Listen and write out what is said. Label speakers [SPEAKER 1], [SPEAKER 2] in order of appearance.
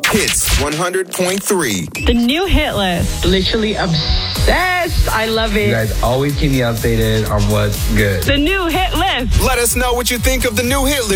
[SPEAKER 1] Hits 100.3.
[SPEAKER 2] The new hit list.
[SPEAKER 3] Literally obsessed. I love it.
[SPEAKER 4] You guys always keep me updated on what's good.
[SPEAKER 2] The new hit list.
[SPEAKER 1] Let us know what you think of the new hit list.